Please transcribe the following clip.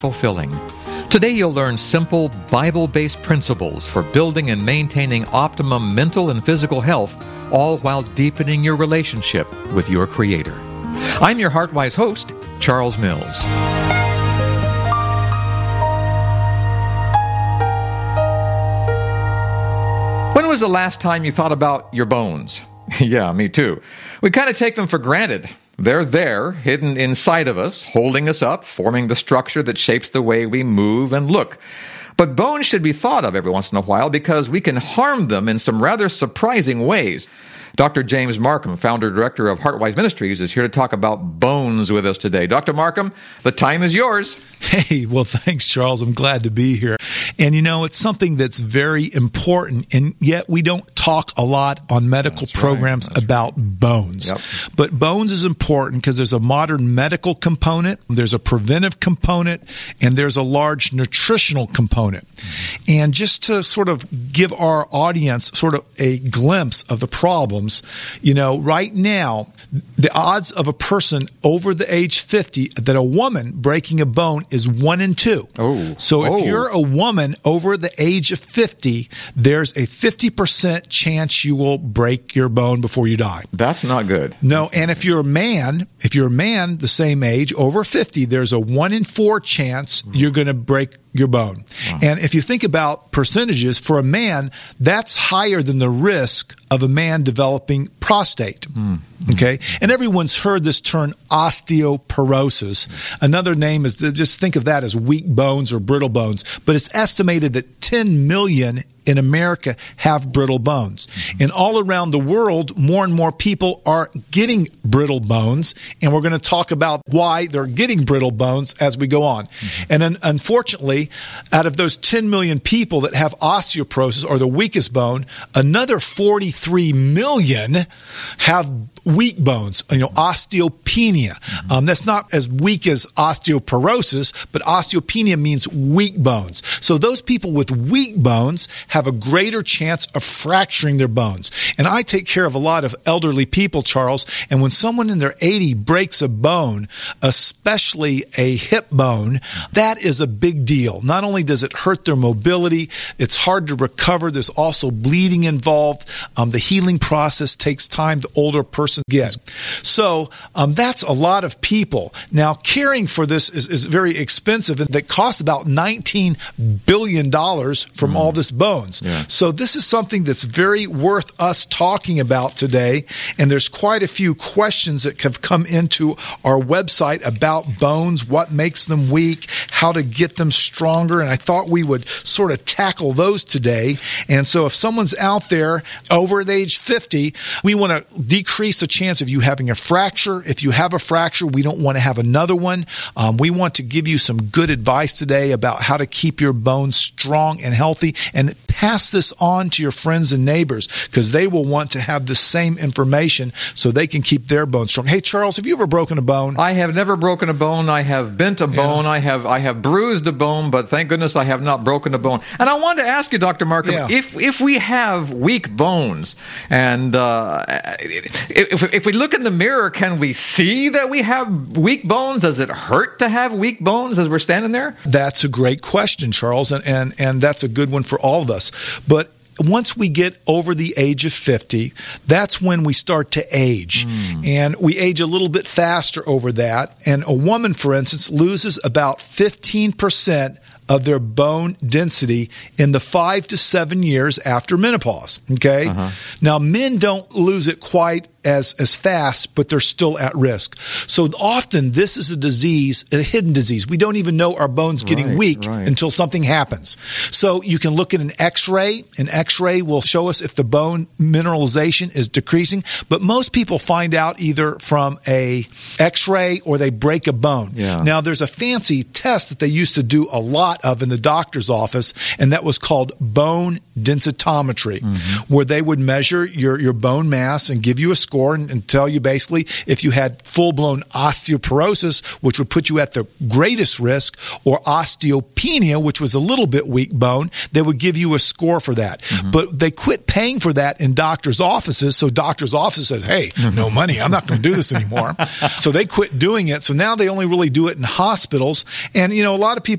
fulfilling. Today you'll learn simple Bible-based principles for building and maintaining optimum mental and physical health, all while deepening your relationship with your Creator. I'm your HeartWise host, Charles Mills. When was the last time you thought about your bones? Yeah, me too. We kind of take them for granted. They're there, hidden inside of us, holding us up, forming the structure that shapes the way we move and look. But bones should be thought of every once in a while because we can harm them in some rather surprising ways. Dr. James Marcum, founder-director of HeartWise Ministries, is here to talk about bones with us today. Dr. Marcum, the time is yours. Hey, well, thanks, Charles. I'm glad to be here. And, it's something that's very important, and yet we don't talk a lot on medical programs about bones. Yep. But bones is important because there's a modern medical component, there's a preventive component, and there's a large nutritional component. And just to sort of give our audience sort of a glimpse of the problems, right now, the odds of a person over the age 50 that a woman breaking a bone is 1 in 2. So if you're a woman over the age of 50, there's a 50% chance you will break your bone before you die. That's not good. No, and if you're a man the same age, over 50, there's a 1 in 4 chance you're going to break your bone. Wow. And if you think about percentages, for a man, that's higher than the risk of a man developing prostate. Okay? And everyone's heard this term osteoporosis. Another name is, just think of that as weak bones or brittle bones. But it's estimated that 10 million in America have brittle bones. And all around the world, more and more people are getting brittle bones. And we're going to talk about why they're getting brittle bones as we go on. And then, unfortunately, out of those 10 million people that have osteoporosis or the weakest bone, another 43 million have weak bones, osteopenia. That's not as weak as osteoporosis, but osteopenia means weak bones. So those people with weak bones have a greater chance of fracturing their bones. And I take care of a lot of elderly people, Charles, and when someone in their 80 breaks a bone, especially a hip bone, that is a big deal. Not only does it hurt their mobility, it's hard to recover. There's also bleeding involved. The healing process takes time the older person gets. So that's a lot of people. Now, caring for this is very expensive, and that costs about $19 billion from all this bones. Yeah. So this is something that's very worth us talking about today, and there's quite a few questions that have come into our website about bones, what makes them weak, how to get them stronger, and I thought we would sort of tackle those today. And so if someone's out there over at age 50, we want to decrease the chance of you having a fracture. If you have a fracture, we don't want to have another one. We want to give you some good advice today about how to keep your bones strong and healthy, and pass this on to your friends and neighbors because they will want to have the same information so they can keep their bones strong. Hey, Charles, have you ever broken a bone? I have never broken a bone. I have bent a bone. I have bruised a bone, but thank goodness I have not broken a bone. And I wanted to ask you, Dr. Marcum, if we have weak bones, and if we look in the mirror, can we see that we have weak bones? Does it hurt to have weak bones as we're standing there? That's a great question, Charles, and that's a good one for all of us. But once we get over the age of 50, that's when we start to age. And we age a little bit faster over that. And a woman, for instance, loses about 15% of their bone density in the 5 to 7 years after menopause. Okay? Now, men don't lose it quite as fast, but they're still at risk. So often this is a disease, a hidden disease. We don't even know our bones getting weak until something happens. So you can look at an X-ray. An X-ray will show us if the bone mineralization is decreasing. But most people find out either from a X-ray or they break a bone. Now, there's a fancy test that they used to do a lot of in the doctor's office, and that was called bone densitometry, where they would measure your bone mass and give you a score and tell you basically if you had full-blown osteoporosis, which would put you at the greatest risk, or osteopenia, which was a little bit weak bone, they would give you a score for that. But they quit paying for that in doctors' offices, so doctors' offices says, hey, no money, I'm not going to do this anymore. So they quit doing it. So now they only really do it in hospitals. And, you know, a lot of people